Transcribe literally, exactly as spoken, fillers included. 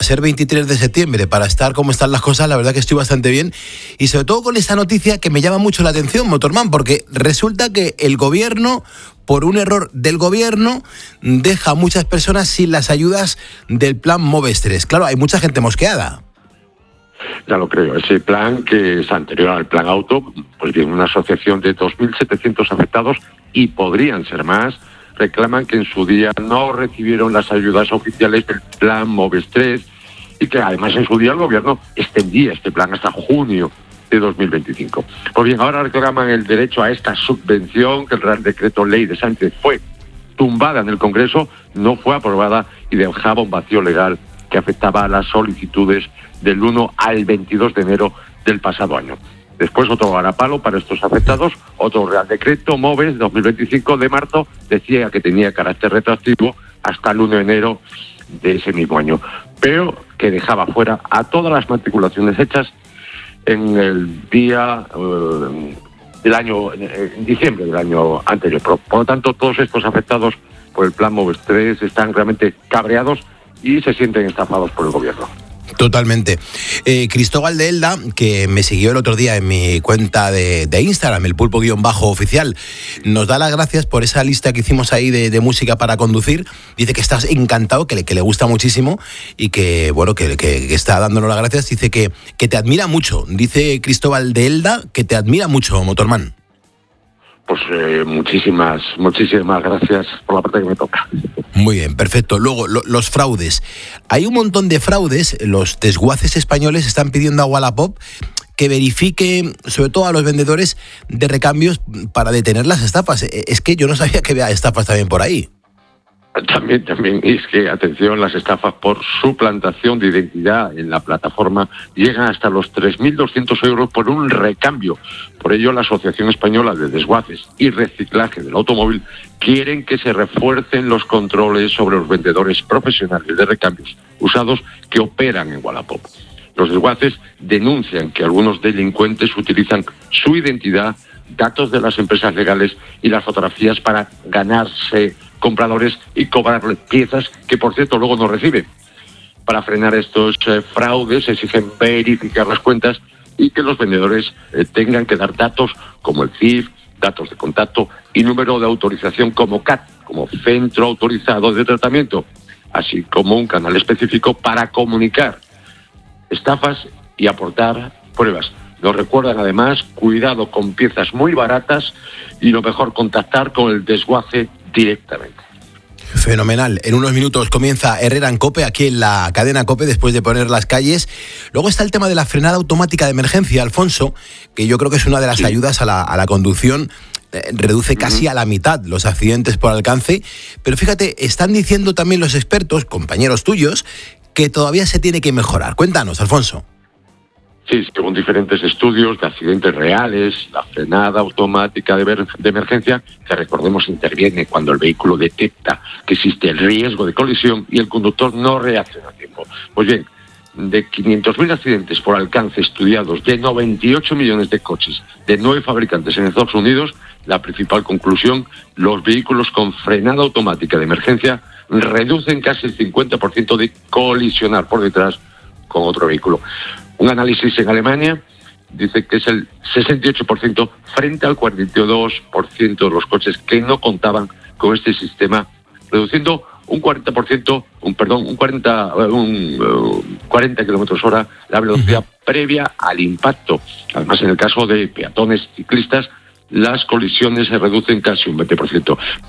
ser veintitrés de septiembre, para estar como están las cosas, la verdad que estoy bastante bien. Y sobre todo con esta noticia que me llama mucho la atención, Motorman, porque resulta que el gobierno, por un error del gobierno, deja a muchas personas sin las ayudas del plan Moves tres. Claro, hay mucha gente mosqueada. Ya lo creo. Ese plan, que es anterior al plan auto, pues bien, una asociación de dos mil setecientos afectados, y podrían ser más, reclaman que en su día no recibieron las ayudas oficiales del plan Moves tres y que además en su día el gobierno extendía este plan hasta junio de dos mil veinticinco. Pues bien, ahora reclaman el derecho a esta subvención, que el Real Decreto Ley de Sánchez fue tumbada en el Congreso, no fue aprobada y dejaba un vacío legal que afectaba a las solicitudes del uno al veintidós de enero del pasado año. Después otro varapalo para estos afectados, otro Real Decreto Moves dos mil veinticinco de marzo, decía que tenía carácter retroactivo hasta el uno de enero de ese mismo año, pero que dejaba fuera a todas las matriculaciones hechas en el día eh, del año, en diciembre del año anterior. Por, por lo tanto, todos estos afectados por el plan Moves tres están realmente cabreados y se sienten estafados por el gobierno. Totalmente. Eh, Cristóbal de Elda, que me siguió el otro día en mi cuenta de, de Instagram, el pulpo-oficial, nos da las gracias por esa lista que hicimos ahí de, de música para conducir. Dice que estás encantado, que le, que le gusta muchísimo y que, bueno, que, que, que está dándonos las gracias. Dice que, que te admira mucho. Dice Cristóbal de Elda que te admira mucho, Motorman. Pues eh, muchísimas, muchísimas gracias por la parte que me toca. Muy bien, perfecto. Luego, lo, los fraudes. Hay un montón de fraudes. Los desguaces españoles están pidiendo a Wallapop que verifique, sobre todo a los vendedores de recambios, para detener las estafas. Es que yo no sabía que había estafas también por ahí. También, también, es que, atención, las estafas por suplantación de identidad en la plataforma llegan hasta los tres mil doscientos euros por un recambio. Por ello, la Asociación Española de Desguaces y Reciclaje del Automóvil quieren que se refuercen los controles sobre los vendedores profesionales de recambios usados que operan en Wallapop. Los desguaces denuncian que algunos delincuentes utilizan su identidad, datos de las empresas legales y las fotografías para ganarse compradores y cobrarles piezas que, por cierto, luego no reciben. Para frenar estos eh, fraudes exigen verificar las cuentas y que los vendedores eh, tengan que dar datos como el C I F, datos de contacto y número de autorización como C A T, como Centro Autorizado de Tratamiento, así como un canal específico para comunicar estafas y aportar pruebas. Nos recuerdan además, cuidado con piezas muy baratas y lo mejor, contactar con el desguace directamente. Fenomenal. En unos minutos comienza Herrera en COPE, aquí en la cadena COPE, después de poner las calles. Luego está el tema de la frenada automática de emergencia, Alfonso, que yo creo que es una de las sí. ayudas a la, a la conducción. Eh, reduce casi uh-huh. a la mitad los accidentes por alcance. Pero fíjate, están diciendo también los expertos, compañeros tuyos, que todavía se tiene que mejorar. Cuéntanos, Alfonso. Sí, según diferentes estudios de accidentes reales, la frenada automática de, ver, de emergencia, que recordemos interviene cuando el vehículo detecta que existe el riesgo de colisión y el conductor no reacciona a tiempo. Pues bien, de quinientos mil accidentes por alcance estudiados, de noventa y ocho millones de coches de nueve fabricantes en Estados Unidos, la principal conclusión, los vehículos con frenada automática de emergencia reducen casi el cincuenta por ciento de colisionar por detrás con otro vehículo. Un análisis en Alemania dice que es el sesenta y ocho por ciento frente al cuarenta y dos por ciento de los coches que no contaban con este sistema, reduciendo un cuarenta por ciento, un perdón, un cuarenta, un uh, cuarenta kilómetros hora la velocidad uh-huh. previa al impacto. Además, en el caso de peatones, ciclistas, las colisiones se reducen casi un veinte por ciento.